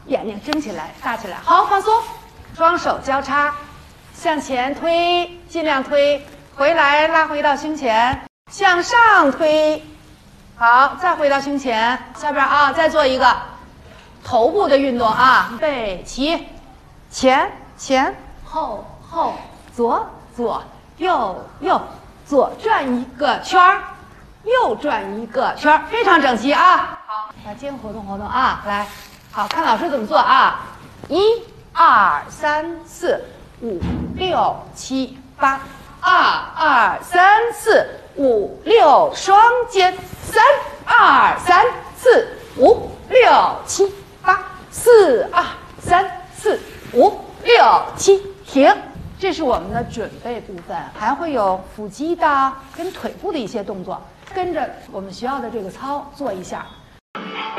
眼睛睁起来，大起来，好，放松，双手交叉，向前推，尽量推，回来拉回到胸前，向上推，好，再回到胸前，下边啊，再做一个头部的运动啊，预备起，前前后后，左左右右，左转一个圈儿，右转一个圈儿，非常整齐啊。好，把肩活动活动啊，来，好看老师怎么做啊？1、2、3、4、5、6、7、8，2、2、3、4、5、6，双肩，3、2、3、4、5、6、7、8，4、2、3、4、5、6、7，停。这是我们的准备部分，还会有腹肌的跟腿部的一些动作，跟着我们学校的这个操做一下。